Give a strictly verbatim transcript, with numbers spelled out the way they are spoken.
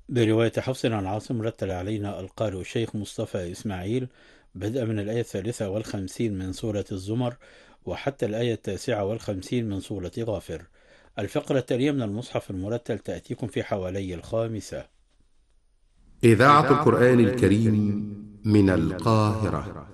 برواية حفص عن عاصم رتل علينا القارئ الشيخ مصطفى إسماعيل بدءا من الآية الثالثة والخمسين من سورة الزمر وحتى الآية التاسعة والخمسين من سورة غافر. الفقرة التالية من المصحف المرتل تأتيكم في حوالي الخامسة. إذاعة القرآن الكريم من القاهرة.